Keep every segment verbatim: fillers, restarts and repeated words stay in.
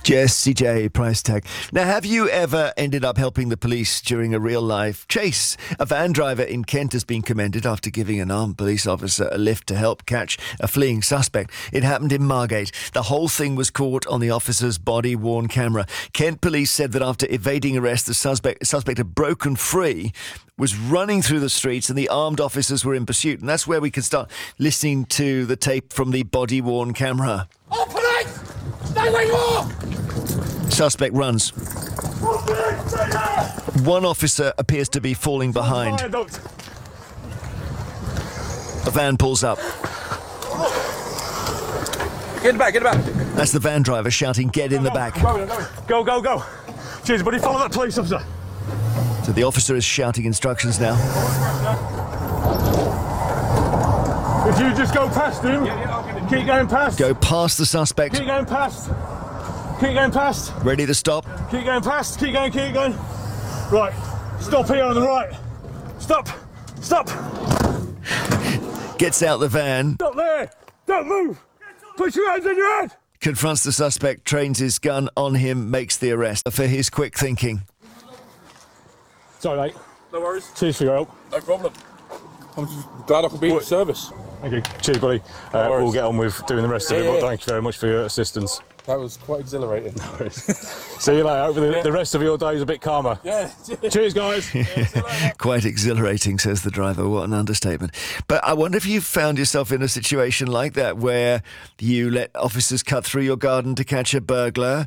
Jessie J, price tag. Now, have you ever ended up helping the police during a real-life chase? A van driver in Kent has been commended after giving an armed police officer a lift to help catch a fleeing suspect. It happened in Margate. The whole thing was caught on the officer's body-worn camera. Kent police said that after evading arrest, the suspect, suspect had broken free, was running through the streets, and the armed officers were in pursuit. And that's where we can start listening to the tape from the body-worn camera. All police! Stay where you are! Suspect runs. One officer appears to be falling behind. A van pulls up. Get in the back, get in the back. That's the van driver shouting, "Get in the back." Go, go, go. Cheers, buddy. Follow that police officer. So the officer is shouting instructions now. If you just go past him, keep going past. Go past the suspect. Keep going past. Keep going past. Ready to stop. Keep going past. Keep going, keep going. Right. Stop here on the right. Stop. Stop. Gets out the van. Stop there. Don't move. Put your hands on your head. Confronts the suspect, trains his gun on him, makes the arrest for his quick thinking. Sorry, mate. No worries. Cheers for your help. No problem. I'm just glad I could be of service. Thank you. Cheers, buddy. Uh, No worries. we'll get on with doing the rest Yeah, of it, yeah, but yeah. thank you very much for your assistance. That was quite exhilarating. See you later. Hopefully the, the rest of your day is a bit calmer. Yeah. Cheers, guys. Quite exhilarating, says the driver. What an understatement. But I wonder if you've found yourself in a situation like that where you let officers cut through your garden to catch a burglar,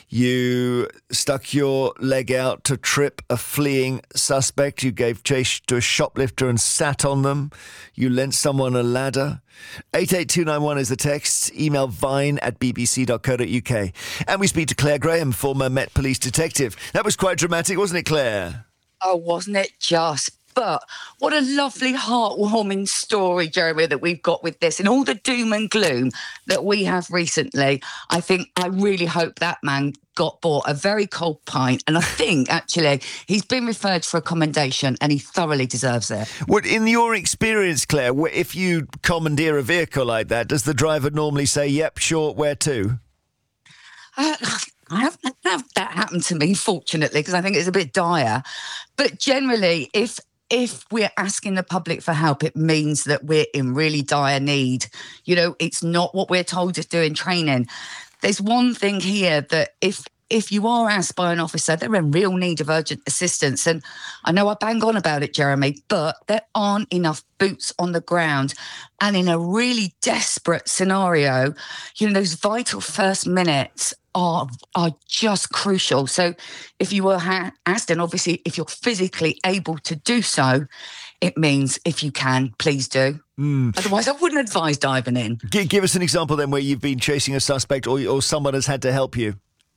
you stuck your leg out to trip a fleeing suspect, you gave chase to a shoplifter and sat on them, you lent someone a ladder. eight eight two nine one is the text. Email vine at b b c dot co dot u k. And we speak to Claire Graham, former Met Police detective. That was quite dramatic, wasn't it, Claire? Oh, wasn't it just? But what a lovely, heartwarming story, Jeremy, that we've got with this. And all the doom and gloom that we have recently, I think, I really hope that man got bought a very cold pint. And I think, actually, he's been referred for a commendation and he thoroughly deserves it. What, in your experience, Claire, wh- if you commandeer a vehicle like that, does the driver normally say, "Yep, sure, where to"? Uh, I haven't had that happen to me, fortunately, because I think it's a bit dire. But generally, if if we're asking the public for help, it means that we're in really dire need. You know, it's not what we're told to do in training. There's one thing here that if if you are asked by an officer, they're in real need of urgent assistance. And I know I bang on about it, Jeremy, but there aren't enough boots on the ground. And in a really desperate scenario, you know, those vital first minutes are are just crucial. So if you were ha- asked, and obviously if you're physically able to do so, it means if you can, please do. Mm. Otherwise, I wouldn't advise diving in. G- give us an example then where you've been chasing a suspect or, or someone has had to help you.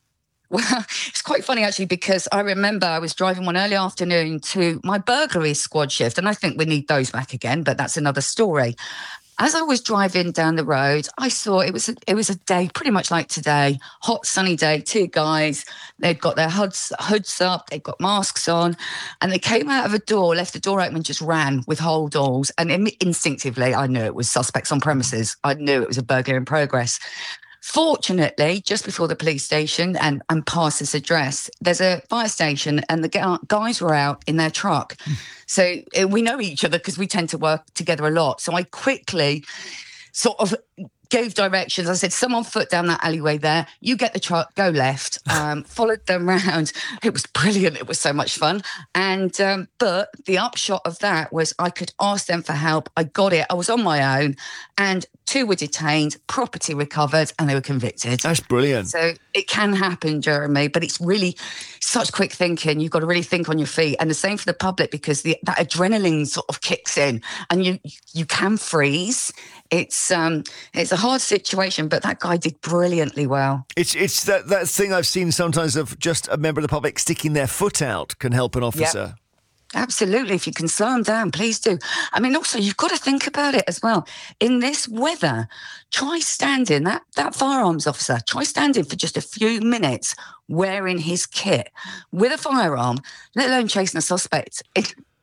Well, it's quite funny, actually, because I remember I was driving one early afternoon to my burglary squad shift, and I think we need those back again, but that's another story. As I was driving down the road, I saw it was a, it was a day pretty much like today, hot sunny day. Two guys, they'd got their hoods hoods up, they'd got masks on, and they came out of a door, left the door open, and just ran with hold alls. And in, instinctively, I knew it was suspects on premises. I knew it was a burglary in progress. Fortunately, just before the police station and, and past this address, there's a fire station and the guys were out in their truck. So uh, we know each other because we tend to work together a lot. So I quickly sort of gave directions. I said, someone foot down that alleyway there. You get the truck, go left. Um, followed them round. It was brilliant. It was so much fun. And um, but the upshot of that was I could ask them for help. I got it. I was on my own. And two were detained, property recovered, and they were convicted. That's brilliant. So it can happen, Jeremy, but it's really such quick thinking. You've got to really think on your feet. And the same for the public, because the, that adrenaline sort of kicks in and you you can freeze. It's um it's a hard situation, but that guy did brilliantly well. It's it's that, that thing I've seen sometimes of just a member of the public sticking their foot out can help an officer. Yep. Absolutely. If you can slow them down, please do. I mean, also, you've got to think about it as well. In this weather, try standing, that, that firearms officer, try standing for just a few minutes wearing his kit with a firearm, let alone chasing a suspect. It,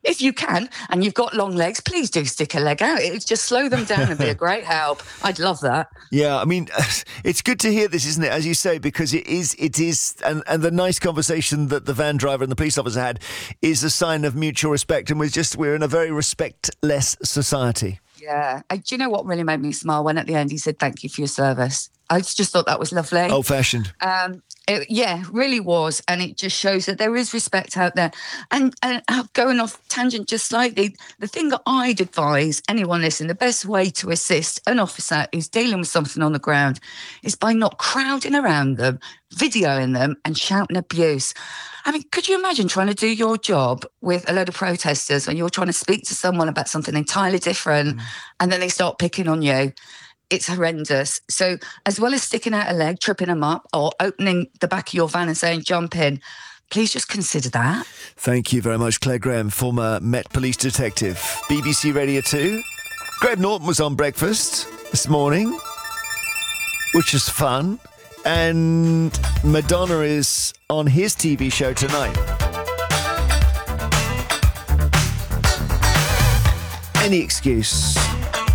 if you can, and you've got long legs, please do stick a leg out. It would just slow them down and be a great help. I'd love that. Yeah, I mean, it's good to hear this, isn't it? As you say, because it is, it is, and, and the nice conversation that the van driver and the police officer had is a sign of mutual respect, and we're just, we're in a very respectless society. Yeah. And do you know what really made me smile? When at the end he said, "Thank you for your service." I just thought that was lovely. Old-fashioned. Um, it, yeah, really was. And it just shows that there is respect out there. And, and uh, going off tangent just slightly, the thing that I'd advise anyone listening, the best way to assist an officer who's dealing with something on the ground is by not crowding around them, videoing them and shouting abuse. I mean, could you imagine trying to do your job with a load of protesters when you're trying to speak to someone about something entirely different mm. and then they start picking on you? It's horrendous. So as well as sticking out a leg, tripping them up, or opening the back of your van and saying, "Jump in," please just consider that. Thank you very much, Claire Graham, former Met Police detective. B B C Radio two. Graham Norton was on Breakfast this morning, which is fun. And Madonna is on his T V show tonight. Any excuse